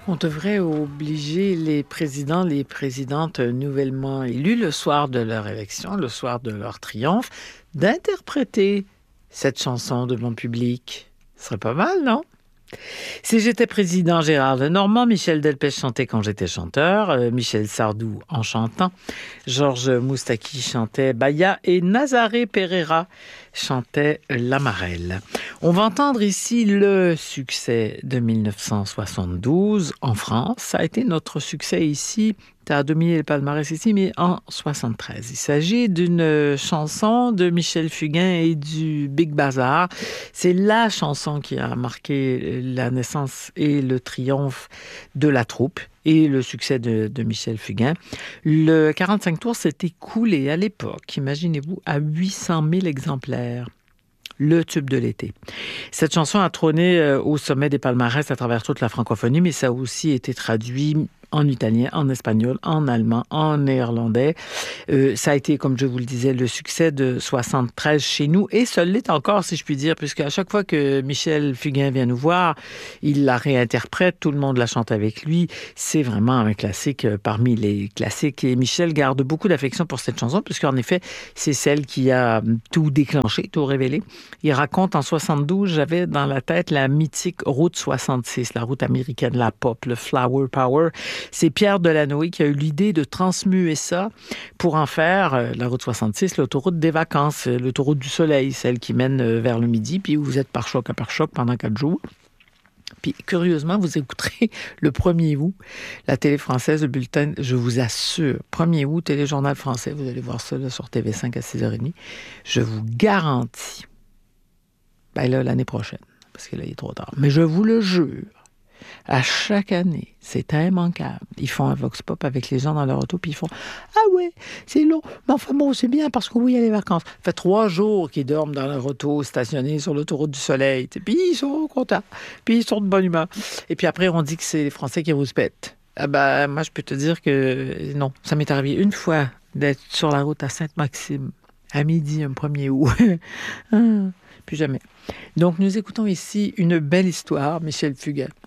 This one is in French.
On devrait obliger les présidents, les présidentes nouvellement élus, le soir de leur élection, le soir de leur triomphe, d'interpréter cette chanson devant le public. Ce serait pas mal, non? Si j'étais président, Gérard Lenormand, Michel Delpech chantait Quand j'étais chanteur, Michel Sardou en chantant, Georges Moustaki chantait Baya et Nazaré Pereira chantait La Marelle. On va entendre ici le succès de 1972 en France. Ça a été notre succès ici. Ça a dominé le palmarès ici, mais en 73. Il s'agit d'une chanson de Michel Fugain et du Big Bazar. C'est la chanson qui a marqué la naissance et le triomphe de la troupe et le succès de Michel Fugain. Le 45 tours s'est écoulé à l'époque, imaginez-vous, à 800 000 exemplaires. Le tube de l'été. Cette chanson a trôné au sommet des palmarès à travers toute la francophonie, mais ça a aussi été traduit en italien, en espagnol, en allemand, en néerlandais. Ça a été, comme je vous le disais, le succès de 73 chez nous, et ça l'est encore, si je puis dire, puisque à chaque fois que Michel Fugain vient nous voir, il la réinterprète, tout le monde la chante avec lui. C'est vraiment un classique parmi les classiques, et Michel garde beaucoup d'affection pour cette chanson, puisqu'en effet, c'est celle qui a tout déclenché, tout révélé. Il raconte en 72, j'avais dans la tête la mythique route 66, la route américaine, la pop, le Flower Power. C'est Pierre Delanoë qui a eu l'idée de transmuer ça pour en faire la route 66, l'autoroute des vacances, l'autoroute du soleil, celle qui mène vers le midi, puis où vous êtes par choc à par choc pendant 4 jours. Puis, curieusement, vous écouterez le 1er août, la télé française, le bulletin, je vous assure, 1er août, téléjournal français, vous allez voir ça là, sur TV5 à 6h30, je vous garantis, ben là, l'année prochaine, parce que là, il est trop tard, mais je vous le jure, à chaque année, c'est immanquable. Ils font un vox pop avec les gens dans leur auto, puis ils font « Ah ouais, c'est long, mais enfin bon, c'est bien parce que oui, il y a les vacances. » Ça fait 3 jours qu'ils dorment dans leur auto, stationnés sur l'autoroute du soleil. Puis ils sont contents, puis ils sont de bonne humeur. Et puis après, on dit que c'est les Français qui rouspètent. Ah ben, moi, je peux te dire que non. Ça m'est arrivé une fois d'être sur la route à Sainte-Maxime, à midi, un 1er août. Plus jamais. Donc, nous écoutons ici une belle histoire, Michel Fugain.